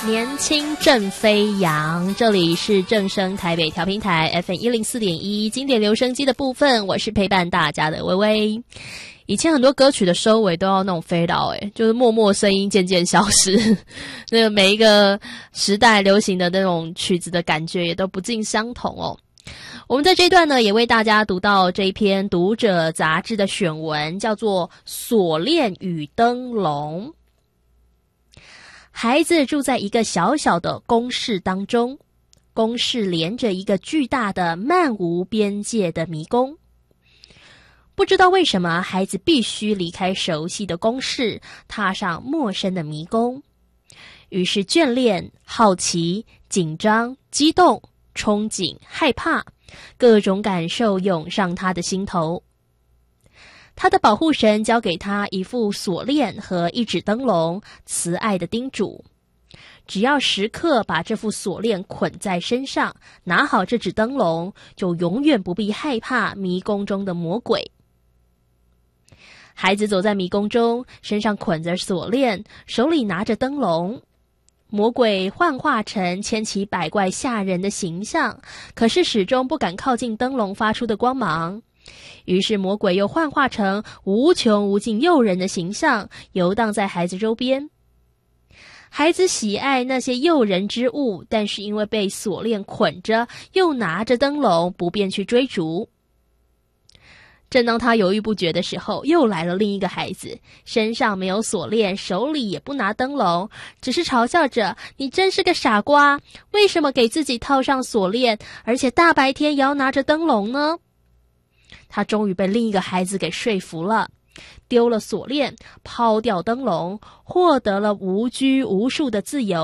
年轻正飞扬，这里是正声台北调频台 FM104.1 经典留声机的部分，我是陪伴大家的微微。以前很多歌曲的收尾都要那种飞到就是默默声音渐渐消失，那个每一个时代流行的那种曲子的感觉也都不尽相同哦。我们在这一段呢，也为大家读到这一篇读者杂志的选文，叫做《锁链与灯笼》。孩子住在一个小小的公室当中，公室连着一个巨大的漫无边界的迷宫。不知道为什么，孩子必须离开熟悉的公室，踏上陌生的迷宫。于是眷恋、好奇、紧张、激动、憧憬、害怕，各种感受涌上他的心头。他的保护神交给他一副锁链和一纸灯笼，慈爱的叮嘱：只要时刻把这副锁链捆在身上，拿好这纸灯笼，就永远不必害怕迷宫中的魔鬼。孩子走在迷宫中，身上捆着锁链，手里拿着灯笼。魔鬼幻化成千奇百怪吓人的形象，可是始终不敢靠近灯笼发出的光芒。于是魔鬼又幻化成无穷无尽诱人的形象，游荡在孩子周边。孩子喜爱那些诱人之物，但是因为被锁链捆着，又拿着灯笼，不便去追逐。正当他犹豫不决的时候，又来了另一个孩子，身上没有锁链，手里也不拿灯笼，只是嘲笑着：你真是个傻瓜，为什么给自己套上锁链，而且大白天也要拿着灯笼呢？他终于被另一个孩子给说服了，丢了锁链，抛掉灯笼，获得了无拘无束的自由。